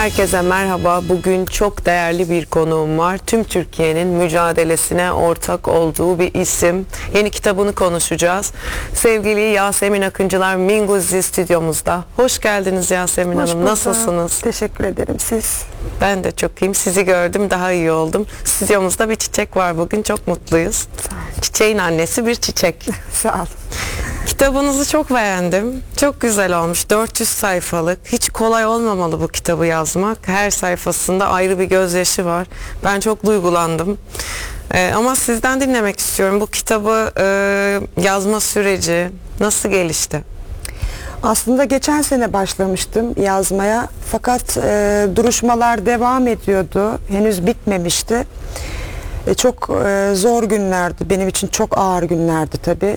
Herkese merhaba. Bugün çok değerli bir konuğum var. Tüm Türkiye'nin mücadelesine ortak olduğu bir isim. Yeni kitabını konuşacağız. Sevgili Yasemin Akıncılar Minguzi stüdyomuzda. Hoş geldiniz Yasemin Hoş Hanım. bulduk. Nasılsınız? Teşekkür ederim. Siz? Ben de çok iyiyim. Sizi gördüm, daha iyi oldum. Stüdyomuzda bir çiçek var bugün. Çok mutluyuz. Çiçeğin annesi bir çiçek. Sağ ol. Kitabınızı çok beğendim. Çok güzel olmuş. 400 sayfalık. Hiç kolay olmamalı bu kitabı yazmak. Her sayfasında ayrı bir gözyaşı var. Ben çok duygulandım. Ama sizden dinlemek istiyorum. Bu kitabı yazma süreci nasıl gelişti? Aslında geçen sene başlamıştım yazmaya. Fakat duruşmalar devam ediyordu. Henüz bitmemişti. Çok zor günlerdi. Benim için çok ağır günlerdi tabii.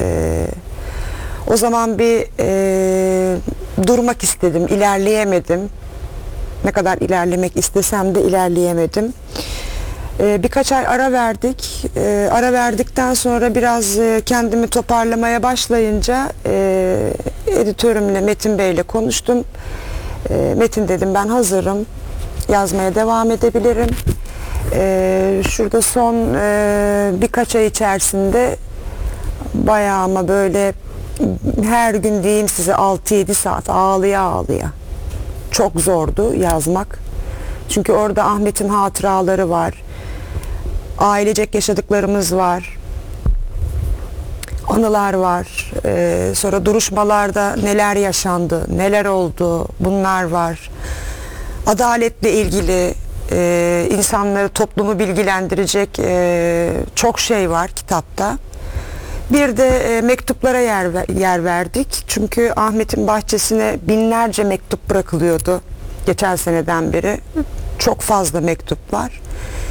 O zaman bir durmak istedim, ilerleyemedim. Ne kadar ilerlemek istesem de ilerleyemedim. Birkaç ay ara verdik. Ara verdikten sonra biraz kendimi toparlamaya başlayınca editörümle Metin Bey'le konuştum. Metin dedim, ben hazırım. Yazmaya devam edebilirim. Şurada son birkaç ay içerisinde bayağı ama böyle her gün diyeyim size 6-7 saat ağlıya ağlıya. Çok zordu yazmak. Çünkü orada Ahmet'in hatıraları var. Ailecek yaşadıklarımız var. Anılar var. Sonra duruşmalarda neler yaşandı, neler oldu, bunlar var. Adaletle ilgili insanları, toplumu bilgilendirecek çok şey var kitapta. Bir de mektuplara yer verdik. Çünkü Ahmet'in bahçesine binlerce mektup bırakılıyordu geçen seneden beri. Çok fazla mektup var.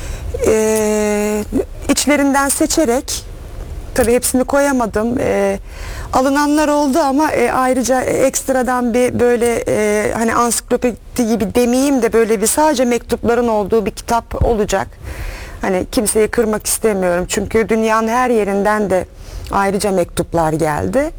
İçlerinden seçerek, tabii hepsini koyamadım. Alınanlar oldu ama ayrıca ekstradan bir böyle hani ansiklopedi gibi demeyeyim de böyle bir sadece mektupların olduğu bir kitap olacak. Hani kimseyi kırmak istemiyorum. Çünkü dünyanın her yerinden de ayrıca mektuplar geldi.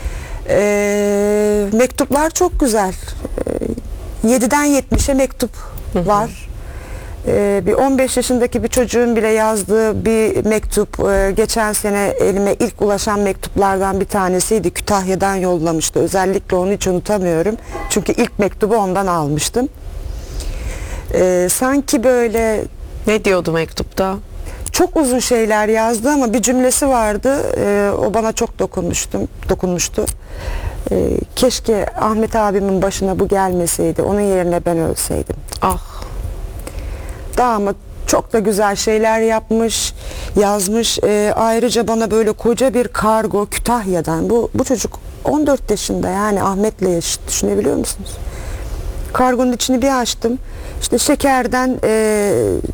Mektuplar çok güzel. 7'den 70'e mektup var. Bir 15 yaşındaki bir çocuğun bile yazdığı bir mektup geçen sene elime ilk ulaşan mektuplardan bir tanesiydi. Kütahya'dan yollamıştı. Özellikle onu hiç unutamıyorum. Çünkü ilk mektubu ondan almıştım. Sanki böyle... Ne diyordu mektupta? Çok uzun şeyler yazdı ama bir cümlesi vardı. O bana çok dokunmuştu. Keşke Ahmet abimin başına bu gelmeseydi. Onun yerine ben ölseydim. Ah. Daha ama çok da güzel şeyler yazmış. Ayrıca bana böyle koca bir kargo Kütahya'dan. Bu çocuk 14 yaşında, yani Ahmet'le yaşıt, düşünebiliyor musunuz? Kargonun içini bir açtım. İşte şekerden